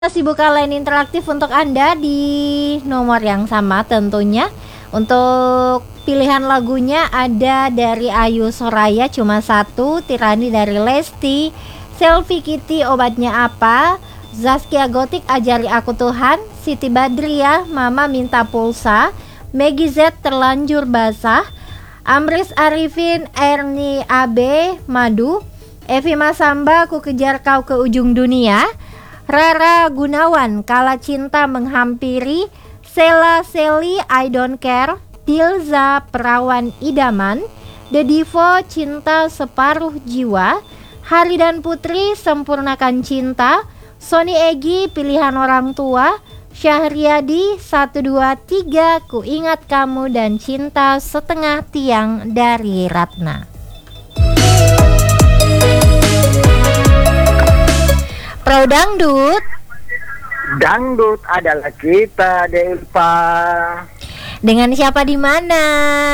Masih buka line interaktif untuk Anda di nomor yang sama tentunya. Untuk pilihan lagunya ada dari Ayu Soraya cuma satu, Tirani dari Lesti, Selfie Kitty obatnya apa, Zaskia Gotik ajari aku Tuhan, Siti Badriah Mama minta pulsa, Maggie Z terlanjur basah, Amris Arifin Erni AB Madu, Evi Masamba ku kejar kau ke ujung dunia, Rara Gunawan Kala Cinta Menghampiri, Sela Seli I Don't Care, Dilza Perawan Idaman, The Divo Cinta Separuh Jiwa, Hari dan Putri Sempurnakan Cinta, Sony Egi Pilihan Orang Tua, Syahriadi 123 Ku Ingat Kamu, dan Cinta Setengah Tiang dari Ratna. Pro Dangdut. Dangdut adalah kita, Delpa. Dengan siapa di mana?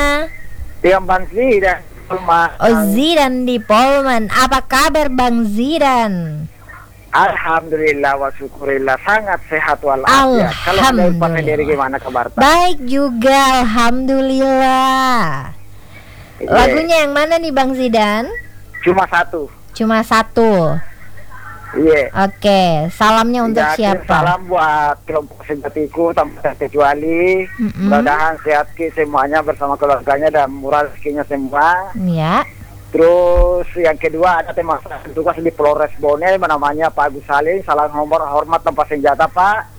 Dengan Bang Zidan. Oh, Zidan di Polman. Apa kabar Bang Zidan? Alhamdulillah wa syukurillah, sangat sehat walafiat. Kalau Delpa sendiri gimana kabar? Baik juga, alhamdulillah. Lagunya yang mana nih Bang Zidan? Cuma satu. Cuma satu. Iya. Oke, salamnya untuk siapa? Salam buat kelompok sejatiku tanpa terkecuali. Mudah-mudahan sehat semuanya bersama keluarganya dan murah rezekinya semua. Ya. Terus yang kedua ada tema tugas di Polres Bone namanya Pak Agus Saling, salam hormat tanpa senjata Pak.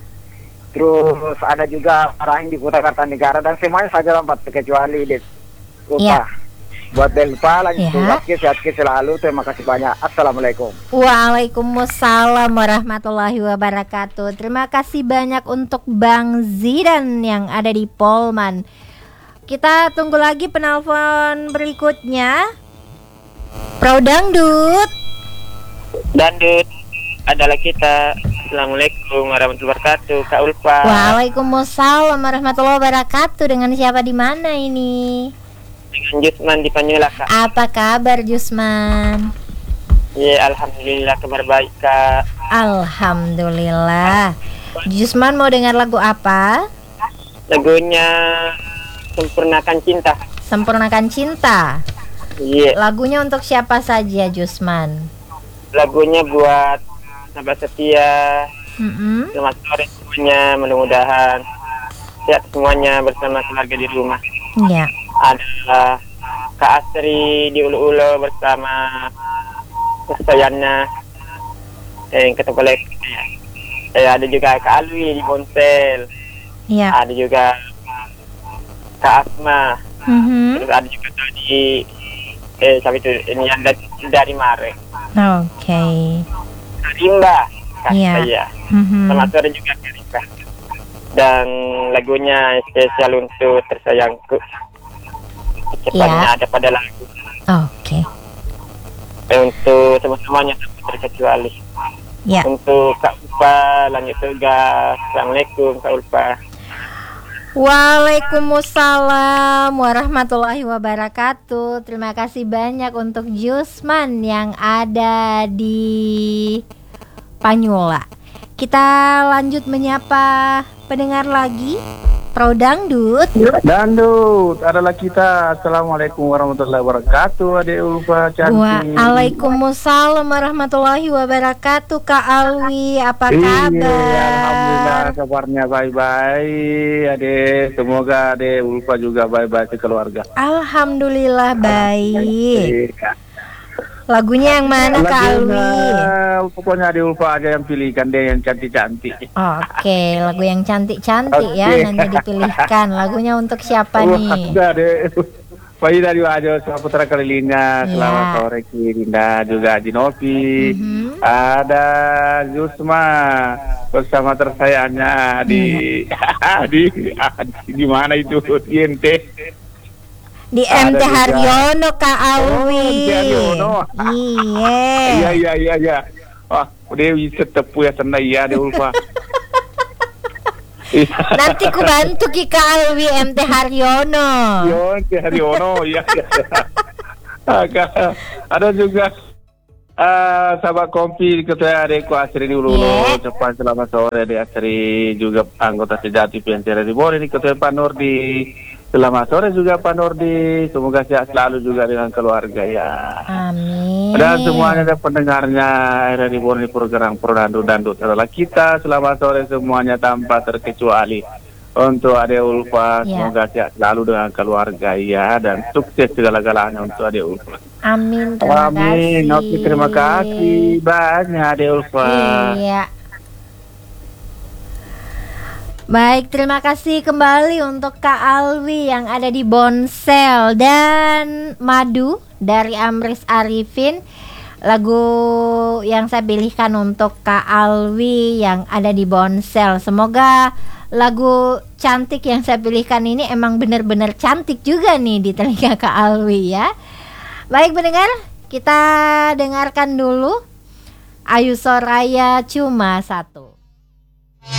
Terus ada juga Rahim di Kota Kartanegara dan semuanya saja tanpa terkecuali. Ya. Buat Delpa lanjut ya. Sehat selalu, terima kasih banyak. Assalamualaikum. Waalaikumsalam warahmatullahi wabarakatuh. Terima kasih banyak untuk Bang Zidan yang ada di Polman. Kita tunggu lagi penelpon berikutnya. Pro Dangdut. Dangdut adalah kita. Assalamualaikum warahmatullahi wabarakatuh, Kak Ulfa. Waalaikumsalam warahmatullahi wabarakatuh. Dengan siapa di mana ini? Dengan Jusman di Panyula, Kak. Apa kabar Jusman? Ya, alhamdulillah kabar baik, Kak. Alhamdulillah. Jusman mau dengar lagu apa? Lagunya Sempurnakan Cinta. Sempurnakan Cinta. Iya. Lagunya untuk siapa saja Jusman? Lagunya buat sahabat setia. Selamat sore semuanya, mudah-mudahan sehat semuanya bersama keluarga di rumah. Iya. Ada Kak Asri di Ulu-Ulu bersama kesayangannya yang ketemu lagi. Ada juga Kak Alwi di Bonsel. Iya. Ada juga Kak Asma. Terus ada juga tadi siapa itu ini yang dari Mare. Oke. Rimba Kak Iya. saya. Selamat sore juga Kak Rimba. Dan lagunya spesial untuk tersayangku. Cepatnya ada pada lagu. Oke. Untuk semuanya terkecuali. Ya. Untuk Kak Ulfa lanjut tugas. Assalamualaikum Kak Ulfa. Waalaikumsalam warahmatullahi wabarakatuh. Terima kasih banyak untuk Jusman yang ada di Panyula. Kita lanjut menyapa pendengar lagi. Pro Dangdut. Dangdut adalah kita. Assalamualaikum warahmatullahi wabarakatuh, Adik Ulfa cantik. Waalaikumsalam warahmatullahi wabarakatuh, Kak Alwi. Apa kabar? Alhamdulillah kabarnya baik-baik, Adik. Semoga Adik Ulfa juga baik-baik di keluarga. Alhamdulillah baik. Lagunya yang mana Kak Alwi? Pokoknya Adik Ulfa aja yang pilihkan deh yang cantik-cantik. Oke, lagu yang cantik-cantik ya nanti dipilihkan. Lagunya untuk siapa nih? Ada deh. Bayi dari Wajo, Putra Kelilingnya, selamat sore Kirinda, juga Jinovi. Ada Jusma bersama tersayangnya di mana itu INT. Di MT Haryono Kak Alwi. Iya. Wah, udah bisa tepu ya senang ya, Ulfa. Nanti ku bantu Ki Kak Alwi MT Haryono. MT Haryono, iya. Ada juga Sahabat kompi ketua adekku Asri di Ulu ucapan selamat sore di Asri juga anggota sejati PNCR di Bore di ketua Pak Nurdi. Selamat sore juga Pak Nurdi. Semoga sehat selalu juga dengan keluarga ya. Amin. Dan semuanya dan pendengarnya di Bore di program Pro Dandut adalah kita. Selamat sore semuanya tanpa terkecuali. Untuk Ade Ulfa, semoga sehat selalu dengan keluarga ya dan sukses segala-galanya untuk Ade Ulfa. Amin, terima kasih. Oke, terima kasih banyak Ade Ulfa. Iya. Baik, terima kasih kembali untuk Kak Alwi yang ada di Bonsel dan Madu dari Amris Arifin. Lagu yang saya pilihkan untuk Kak Alwi yang ada di Bonsel. Semoga lagu cantik yang saya pilihkan ini emang benar-benar cantik juga nih di telinga Kak Alwi ya. Baik pendengar, kita dengarkan dulu Ayu Soraya Cuma Satu.